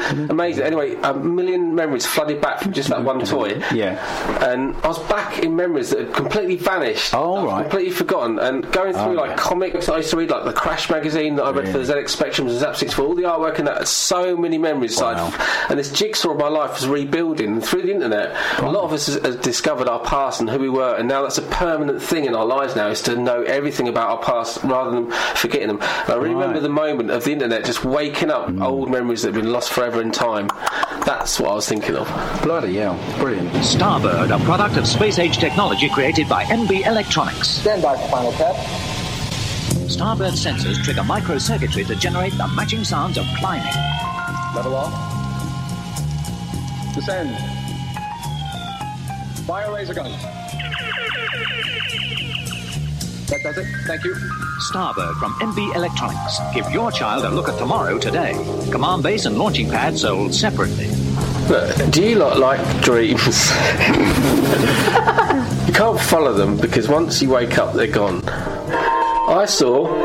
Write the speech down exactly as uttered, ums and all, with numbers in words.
amazing. Anyway, a million memories flooded back from just that one toy. Yeah. And I was back in memories that had completely vanished. Oh, right. Completely forgotten. And going through, Oh, like, yeah. comics I used to read, like the Crash magazine that I read Really? for the Z X Spectrums and Zap sixty-four, all the artwork and that, so many memories. So Wow. I'd- and this jigsaw of my life was rebuilding. And through the internet, a lot of us has, has discovered our past and who we were, and now that's a permanent thing in our lives now, is to know everything about our past rather than forgetting them. And I really Right. remember the moment of the internet just waking up old memories that have been lost forever in time. That's what I was thinking of. Bloody hell. Brilliant. Starbird, a product of space-age technology created by N B Electronics. Stand by for final tap. Starbird sensors trigger microcircuitry to generate the matching sounds of climbing. Level off. Descend. Fire laser gun. That does it. Thank you. Starbird from N B Electronics. Give your child a look at tomorrow today. Command base and launching pad sold separately. Look, do you lot like dreams? You can't follow them because once you wake up, they're gone. I saw